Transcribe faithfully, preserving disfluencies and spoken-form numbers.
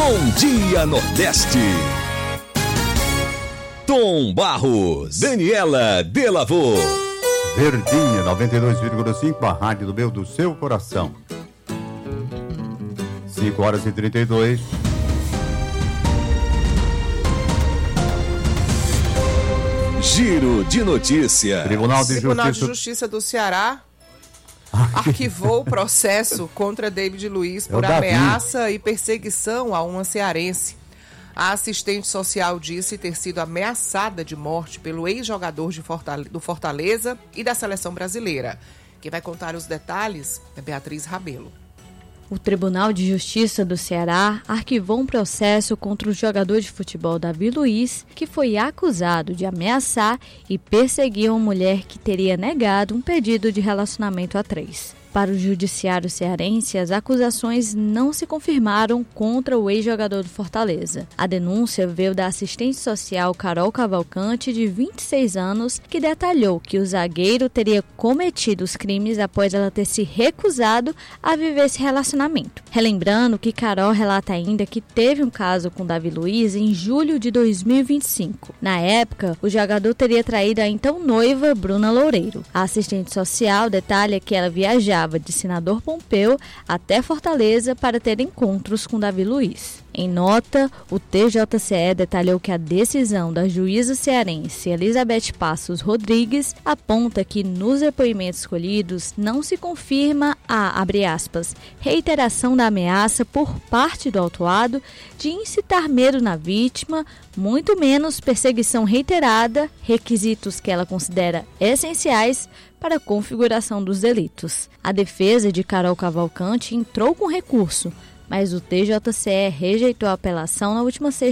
Bom Dia Nordeste. Tom Barros, Daniela Delavô. Verdinha noventa e dois vírgula cinco, a rádio do meu, do seu coração. cinco horas e trinta e dois. Giro de notícia. Tribunal de Tribunal Justiça, de Justiça do Ceará arquivou o processo contra David Luiz por ameaça e perseguição a uma cearense. A assistente social disse ter sido ameaçada de morte pelo ex-jogador de Fortale- do Fortaleza e da seleção brasileira. Quem vai contar os detalhes é Beatriz Rabelo. O Tribunal de Justiça do Ceará arquivou um processo contra o jogador de futebol Davi Luiz, que foi acusado de ameaçar e perseguir uma mulher que teria negado um pedido de relacionamento a três. Para o judiciário cearense, as acusações não se confirmaram contra o ex-jogador do Fortaleza. A denúncia veio da assistente social Carol Cavalcante, de vinte e seis anos, que detalhou que o zagueiro teria cometido os crimes após ela ter se recusado a viver esse relacionamento. Relembrando que Carol relata ainda que teve um caso com Davi Luiz em julho de dois mil e vinte e cinco. Na época, o jogador teria traído a então noiva Bruna Loureiro. A assistente social detalha que ela viajava de Senador Pompeu até Fortaleza para ter encontros com Davi Luiz. Em nota, o T J C E detalhou que a decisão da juíza cearense Elizabeth Passos Rodrigues aponta que nos depoimentos escolhidos não se confirma a, abre aspas, reiteração da ameaça por parte do autuado de incitar medo na vítima, muito menos perseguição reiterada, requisitos que ela considera essenciais para a configuração dos delitos. A defesa de Carol Cavalcante entrou com recurso, mas o T J C E rejeitou a apelação na última sexta-feira.